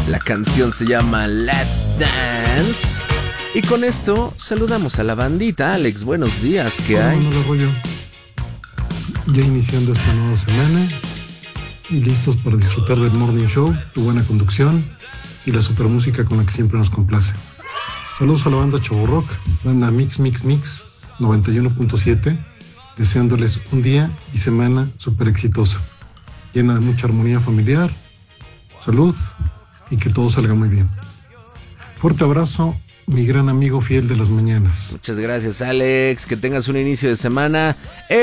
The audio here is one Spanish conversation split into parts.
La canción se llama Let's Dance. Y con esto saludamos a la bandita. Alex, buenos días, ¿qué hay? Manuel Arroyo, ya iniciando esta nueva semana y listos para disfrutar del Morning Show, tu buena conducción y la super música con la que siempre nos complace. Saludos a la banda Chavo Rock, banda Mix 91.7, deseándoles un día y semana súper exitosa, llena de mucha armonía familiar, salud y que todo salga muy bien. Fuerte abrazo, mi gran amigo fiel de las mañanas. Muchas gracias, Alex. Que tengas un inicio de semana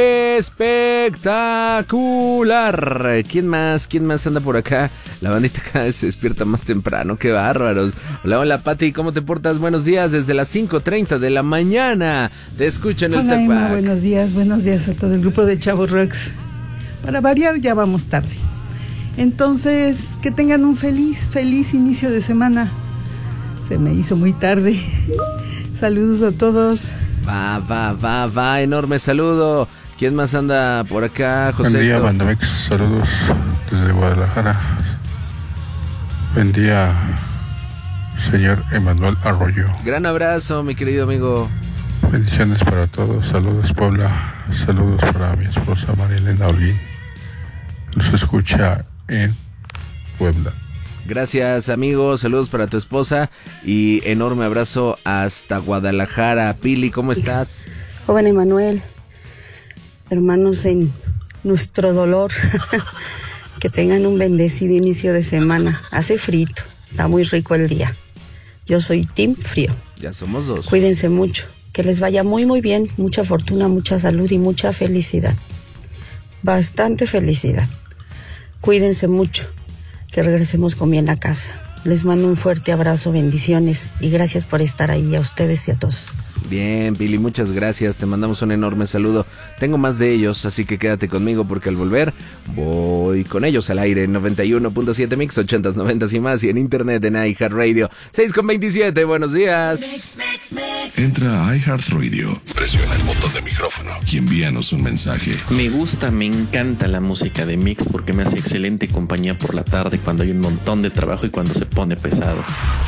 espectacular. ¿Quién más anda por acá? La bandita cada vez se despierta más temprano. ¡Qué bárbaros! Hola, Pati. ¿Cómo te portas? Buenos días. Desde las 5:30 de la mañana te escucho en el Tacuac. Buenos días a todo el grupo de Chavos Rocks. Para variar, ya vamos tarde. Entonces, que tengan un feliz inicio de semana. Se me hizo muy tarde. Saludos a todos. Va, enorme saludo. ¿Quién más anda por acá, José? Buen día, Bandamix. Saludos desde Guadalajara. Buen día, señor Emanuel Arroyo. Gran abrazo, mi querido amigo. Bendiciones para todos. Saludos, Puebla. Saludos para mi esposa Marilena Holguín. Nos escucha en Puebla. Gracias, amigo. Saludos para tu esposa y enorme abrazo hasta Guadalajara. Pili, ¿cómo estás? Joven Emanuel, hermanos en nuestro dolor, que tengan un bendecido inicio de semana. Hace frito, está muy rico el día. Yo soy team frío. Ya somos dos. Cuídense mucho, que les vaya muy muy bien, mucha fortuna, mucha salud y mucha felicidad. Bastante felicidad. Cuídense mucho. Que regresemos con bien a casa. Les mando un fuerte abrazo, bendiciones y gracias por estar ahí, a ustedes y a todos. Bien, Pili, muchas gracias, te mandamos un enorme saludo. Tengo más de ellos, así que quédate conmigo porque al volver voy con ellos al aire en 91.7 Mix, 80s, 90s y más, y en internet en iHeartRadio. 6:27, buenos días. Entra a iHeartRadio, presiona el botón de micrófono y envíanos un mensaje. Me encanta la música de Mix porque me hace excelente compañía por la tarde cuando hay un montón de trabajo y cuando se pone pesado.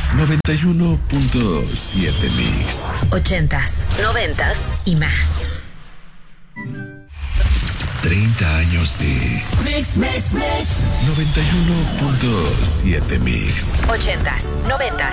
91.7 Mix. 80s, 90s y más. 30 años de Mix. 91.7 Mix. 80s, 90s.